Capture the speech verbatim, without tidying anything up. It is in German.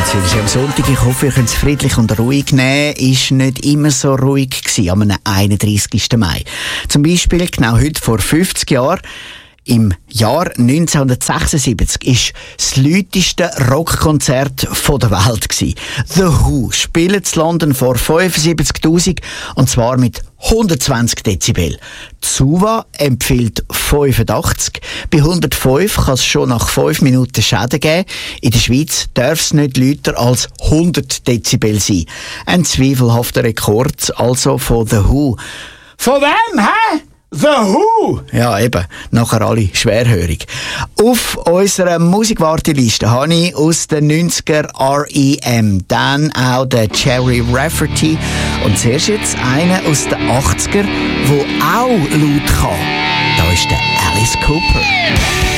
Jetzt wieder am Sonntag. Ich hoffe, ihr könnt es friedlich und ruhig nehmen. Ist nicht immer so ruhig gewesen am einunddreissigsten Mai. Zum Beispiel genau heute vor fünfzig Jahren. Im Jahr neunzehnhundertsechsundsiebzig war das lauteste Rockkonzert der Welt. The Who spielen in London vor fünfundsiebzigtausend und zwar mit hundertzwanzig Dezibel. Die Suva empfiehlt fünfundachtzig. Bei hundertfünf kann es schon nach fünf Minuten Schäden geben. In der Schweiz darf es nicht lauter als hundert Dezibel sein. Ein zweifelhafter Rekord also von The Who. Von wem, hä? The Who! Ja, eben. Nachher alle schwerhörig. Auf unserer Musikwarteliste habe ich aus den neunziger R E M, dann auch den Jerry Rafferty und zuerst jetzt einen aus den achtziger, der auch laut kann. Da ist der Alice Cooper.